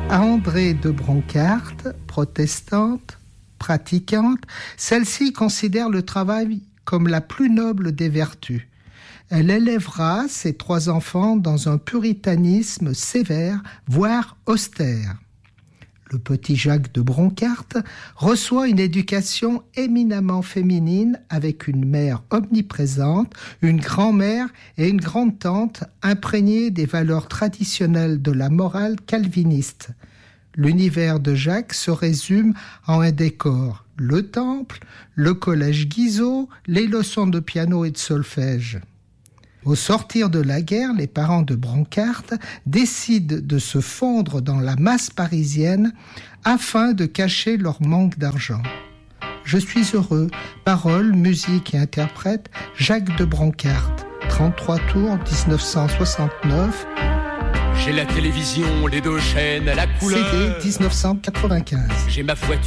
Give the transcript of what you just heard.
Andrée de Bronckart, protestante, pratiquante, celle-ci considère le travail comme la plus noble des vertus. Elle élèvera ses 3 enfants dans un puritanisme sévère, voire austère. Le petit Jacques de Bronckart reçoit une éducation éminemment féminine avec une mère omniprésente, une grand-mère et une grande-tante imprégnées des valeurs traditionnelles de la morale calviniste. L'univers de Jacques se résume en un décor, le temple, le collège Guizot, les leçons de piano et de solfège. Au sortir de la guerre, les parents de Bronckart décident de se fondre dans la masse parisienne afin de cacher leur manque d'argent. Je suis heureux, paroles, musique et interprète, Jacques de Bronckart, 33 tours, 1969. J'ai la télévision, les 2 chaînes, la couleur. CD 1995. J'ai ma voiture.